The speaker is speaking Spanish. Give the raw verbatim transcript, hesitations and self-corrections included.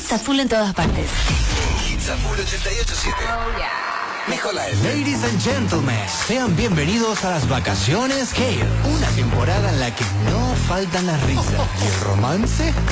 Hits a full en todas partes. Hits a full ochenta y ocho siete. Oh, yeah. Mejor la F. Ladies and gentlemen, sean bienvenidos a las vacaciones Gale. Una temporada en la que no faltan las risas y el romance